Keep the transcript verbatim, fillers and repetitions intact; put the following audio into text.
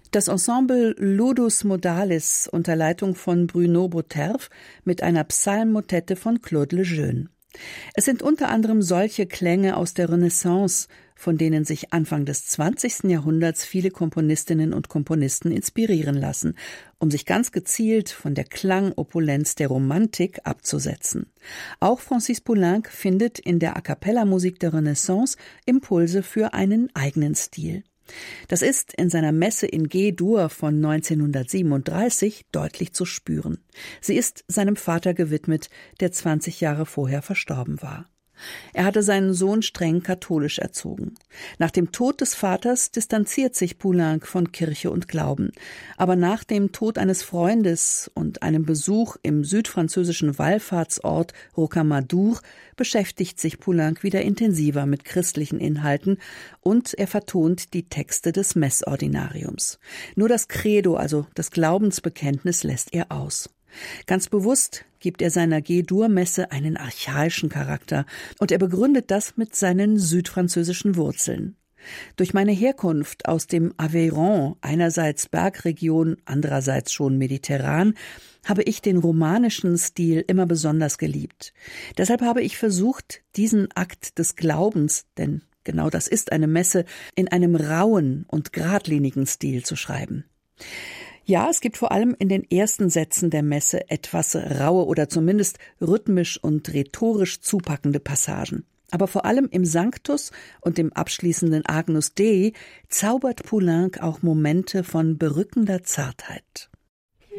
Das Ensemble Ludus Modalis unter Leitung von Bruno Botterf mit einer Psalmmotette von Claude Lejeune. Es sind unter anderem solche Klänge aus der Renaissance, von denen sich Anfang des zwanzigsten Jahrhunderts viele Komponistinnen und Komponisten inspirieren lassen, um sich ganz gezielt von der Klangopulenz der Romantik abzusetzen. Auch Francis Poulenc findet in der A-cappella-Musik der Renaissance Impulse für einen eigenen Stil. Das ist in seiner Messe in G-Dur von neunzehnhundertsiebenunddreißig deutlich zu spüren. Sie ist seinem Vater gewidmet, der zwanzig Jahre vorher verstorben war. Er hatte seinen Sohn streng katholisch erzogen. Nach dem Tod des Vaters distanziert sich Poulenc von Kirche und Glauben. Aber nach dem Tod eines Freundes und einem Besuch im südfranzösischen Wallfahrtsort Rocamadour beschäftigt sich Poulenc wieder intensiver mit christlichen Inhalten und er vertont die Texte des Messordinariums. Nur das Credo, also das Glaubensbekenntnis, lässt er aus. Ganz bewusst gibt er seiner G-Dur-Messe einen archaischen Charakter und er begründet das mit seinen südfranzösischen Wurzeln. Durch meine Herkunft aus dem Aveyron, einerseits Bergregion, andererseits schon mediterran, habe ich den romanischen Stil immer besonders geliebt. Deshalb habe ich versucht, diesen Akt des Glaubens, denn genau das ist eine Messe, in einem rauen und geradlinigen Stil zu schreiben. Ja, es gibt vor allem in den ersten Sätzen der Messe etwas raue oder zumindest rhythmisch und rhetorisch zupackende Passagen. Aber vor allem im Sanctus und dem abschließenden Agnus Dei zaubert Poulenc auch Momente von berückender Zartheit.